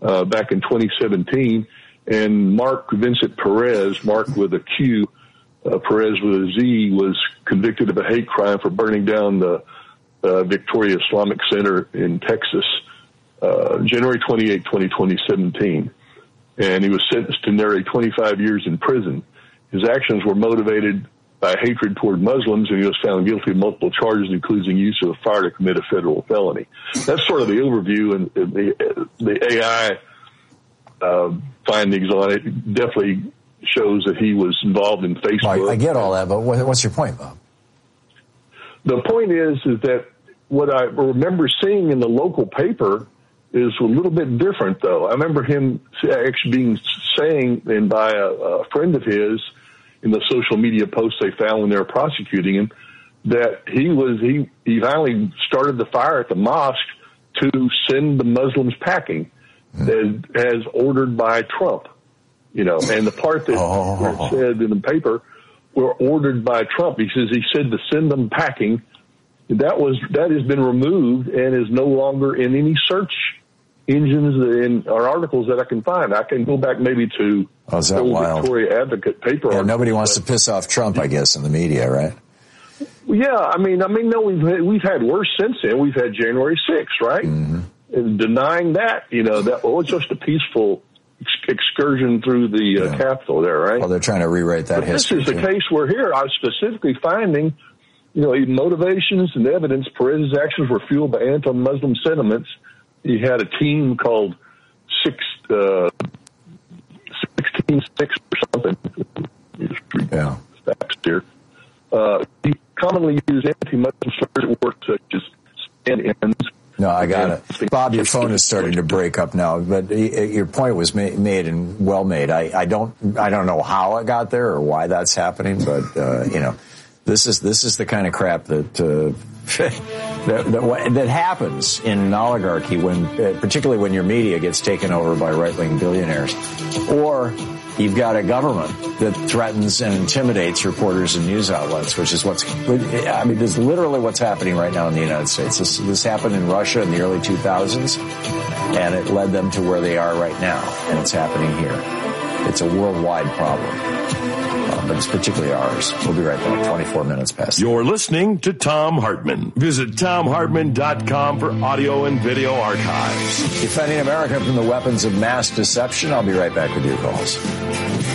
back in 2017. And Mark Vincent Perez, Mark with a Q, Perez with a Z, was convicted of a hate crime for burning down the Victoria Islamic Center in Texas, January 28, 2017. And he was sentenced to nearly 25 years in prison. His actions were motivated by hatred toward Muslims, and he was found guilty of multiple charges, including use of a fire to commit a federal felony. That's sort of the overview, and the AI findings on it definitely shows that he was involved in Facebook. Well, I get all that, but what's your point, Bob? The point is that what I remember seeing in the local paper is a little bit different, though. I remember him actually saying, and by a friend of his, in the social media posts they found when they were prosecuting him, that he finally started the fire at the mosque to send the Muslims packing, as ordered by Trump. And the part that said in the paper were ordered by Trump. He said to send them packing. That has been removed and is no longer in any search engines or articles that I can find. I can go back maybe to the old Victoria Advocate paper. Yeah, nobody wants to piss off Trump, I guess, in the media, right? Yeah, I mean, no, we've had worse since then. We've had January 6th, right? Mm-hmm. And denying that, that was just a peaceful excursion through the Capitol there, right? Well, they're trying to rewrite that history. This is the case we're here. I was specifically finding, motivations and evidence. Perez's actions were fueled by anti-Muslim sentiments. He had a team called 16-6 or something. Yeah. Facts here. He commonly used anti-Muslim slurs at work such as stand-ins. No, I got it. Bob, your phone is starting to break up now, but your point was made and well made. I don't know how it got there or why that's happening, but this is the kind of crap that that happens in an oligarchy particularly when your media gets taken over by right-wing billionaires, or you've got a government that threatens and intimidates reporters and news outlets, which is this is literally what's happening right now in the United States. This happened in Russia in the early 2000s, and it led them to where they are right now, and it's happening here. It's a worldwide problem, but it's particularly ours. We'll be right back, 24 minutes past. You're listening to Thom Hartmann. Visit ThomHartmann.com for audio and video archives. Defending America from the weapons of mass deception. I'll be right back with your calls.